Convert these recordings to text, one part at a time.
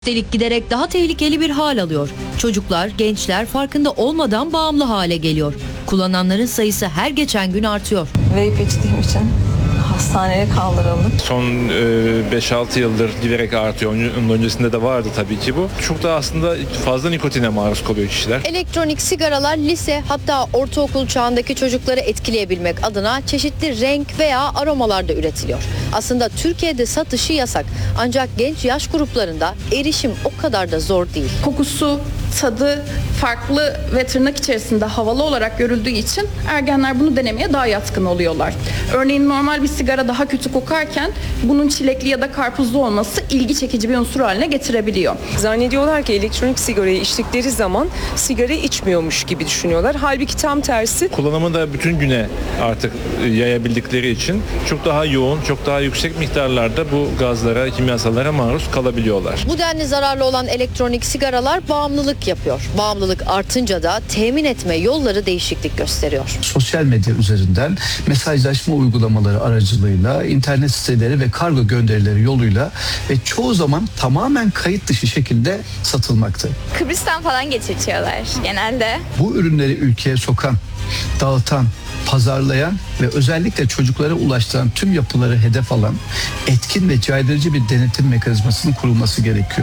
Üstelik giderek daha tehlikeli bir hal alıyor. Çocuklar, gençler farkında olmadan bağımlı hale geliyor. Kullananların sayısı her geçen gün artıyor. Vape içtiğim için hastaneye kaldırıldım. Son 5-6 yıldır giderek artıyor. Onun öncesinde de vardı tabii ki bu. Çok da aslında fazla nikotine maruz kalıyor kişiler. Elektronik sigaralar lise hatta ortaokul çağındaki çocukları etkileyebilmek adına çeşitli renk veya aromalarda üretiliyor. Aslında Türkiye'de satışı yasak. Ancak genç yaş gruplarında erişim o kadar da zor değil. Kokusu, tadı farklı ve tırnak içerisinde havalı olarak görüldüğü için ergenler bunu denemeye daha yatkın oluyorlar. Örneğin normal bir sigara daha kötü kokarken bunun çilekli ya da karpuzlu olması ilgi çekici bir unsur haline getirebiliyor. Zannediyorlar ki elektronik sigarayı içtikleri zaman sigara içmiyormuş gibi düşünüyorlar. Halbuki tam tersi. Kullanımı da bütün güne artık yayabildikleri için çok daha yoğun, çok daha yüksek miktarlarda bu gazlara, kimyasallara maruz kalabiliyorlar. Bu denli zararlı olan elektronik sigaralar bağımlılık yapıyor. Bağımlılık artınca da temin etme yolları değişiklik gösteriyor. Sosyal medya üzerinden mesajlaşma uygulamaları aracılığıyla, internet siteleri ve kargo gönderileri yoluyla ve çoğu zaman tamamen kayıt dışı şekilde satılmakta. Kıbrıs'tan falan getirtiyorlar genelde. Bu ürünleri ülkeye sokan, dağıtan, pazarlayan ve özellikle çocuklara ulaştıran tüm yapıları hedef alan etkin ve caydırıcı bir denetim mekanizmasının kurulması gerekiyor.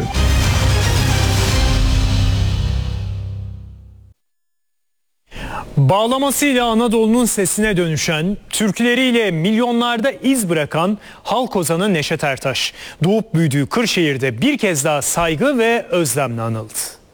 Bağlamasıyla Anadolu'nun sesine dönüşen, türküleriyle milyonlarda iz bırakan halk ozanı Neşet Ertaş, doğup büyüdüğü Kırşehir'de bir kez daha saygı ve özlemle anıldı.